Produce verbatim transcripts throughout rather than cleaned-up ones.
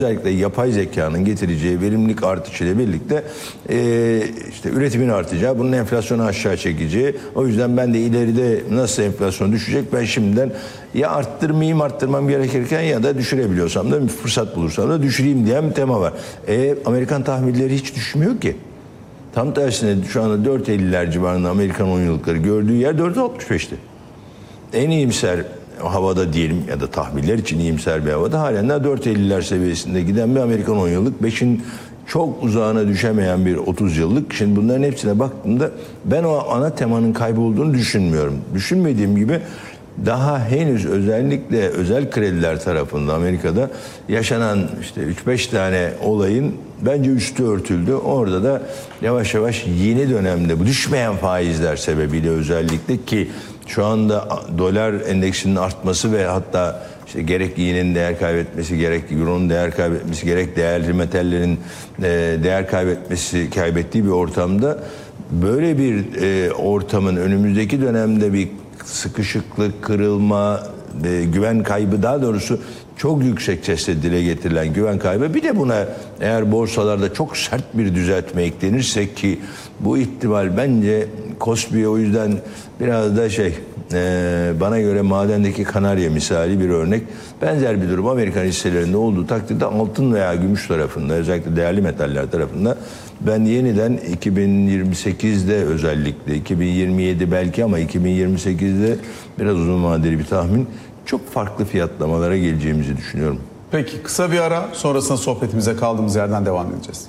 Özellikle yapay zekanın getireceği verimlilik artışıyla birlikte e, işte üretimin artacağı, bunun enflasyonu aşağı çekeceği. O yüzden ben de ileride nasıl enflasyon düşecek, ben şimdiden ya arttırmayayım, arttırmam gerekirken ya da düşürebiliyorsam da bir fırsat bulursam da düşüreyim diyen bir tema var. E, Amerikan tahvilleri hiç düşmüyor ki. Tam tersine şu anda dört elliler civarında Amerikan on yıllıkları gördüğü yer dört altmış beşti. En iyimser havada diyelim ya da tahmiller için iyimser bir havada halen de dört elliler seviyesinde giden bir Amerikan on yıllık, beşin çok uzağına düşemeyen bir otuz yıllık. Şimdi bunların hepsine baktığımda ben o ana temanın kaybolduğunu düşünmüyorum. Düşünmediğim gibi daha henüz özellikle özel krediler tarafında Amerika'da yaşanan işte üç beş tane olayın bence üstü örtüldü. Orada da yavaş yavaş yeni dönemde bu düşmeyen faizler sebebiyle özellikle, ki şu anda dolar endeksinin artması ve hatta işte gerek yenin değer kaybetmesi, gerek euronun değer kaybetmesi, gerek değerli metallerin değer kaybetmesi kaybettiği bir ortamda böyle bir ortamın önümüzdeki dönemde bir sıkışıklık, kırılma, güven kaybı, daha doğrusu çok yüksek sesle dile getirilen güven kaybı, bir de buna eğer borsalarda çok sert bir düzeltme eklenirse, ki bu ihtimal bence Kospi'ye o yüzden biraz da şey e, bana göre madendeki kanarya misali bir örnek. Benzer bir durum Amerikan hisselerinde olduğu takdirde altın veya gümüş tarafında, özellikle değerli metaller tarafında ben yeniden iki bin yirmi sekizde, özellikle iki bin yirmi yedi belki ama iki bin yirmi sekizde biraz uzun vadeli bir tahmin, çok farklı fiyatlamalara geleceğimizi düşünüyorum. Peki kısa bir ara, sonrasında sohbetimize kaldığımız yerden devam edeceğiz.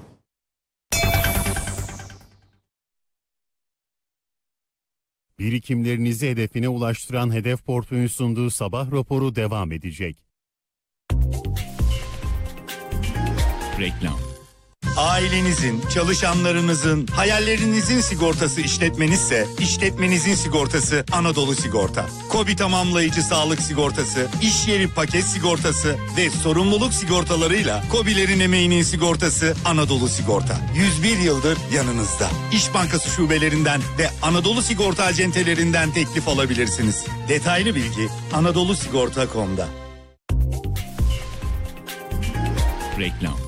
Birikimlerinizi hedefine ulaştıran Hedef Portföy'ün sunduğu sabah raporu devam edecek. Reklam. Ailenizin, çalışanlarınızın, hayallerinizin sigortası işletmenizse, işletmenizin sigortası Anadolu Sigorta. KOBİ tamamlayıcı sağlık sigortası, iş yeri paket sigortası ve sorumluluk sigortalarıyla KOBİ'lerin emeğinin sigortası Anadolu Sigorta. yüz bir yıldır yanınızda. İş Bankası şubelerinden ve Anadolu Sigorta acentelerinden teklif alabilirsiniz. Detaylı bilgi anadolu sigorta nokta com'da. Reklam.